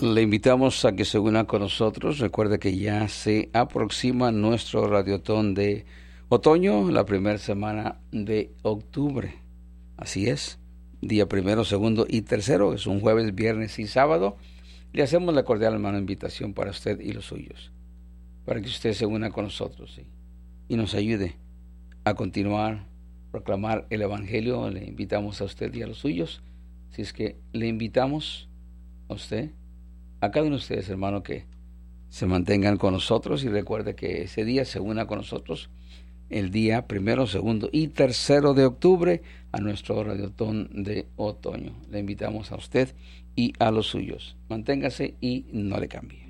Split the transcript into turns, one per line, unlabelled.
Le invitamos a que se una con nosotros. Recuerde que ya se aproxima nuestro radiotón de otoño, la primera semana de octubre. Así es, día primero, segundo y tercero, es un jueves, viernes y sábado. Le hacemos la cordial, hermano, invitación para usted y los suyos, para que usted se una con nosotros, ¿sí?, y nos ayude a continuar, proclamar el Evangelio. Le invitamos a usted y a los suyos. Si es que le invitamos a usted, a cada uno de ustedes, hermano, que se mantengan con nosotros, y recuerde que ese día se una con nosotros el día primero, segundo y tercero de octubre a nuestro radiotón de otoño. Le invitamos a usted y a los suyos. Manténgase y no le cambie.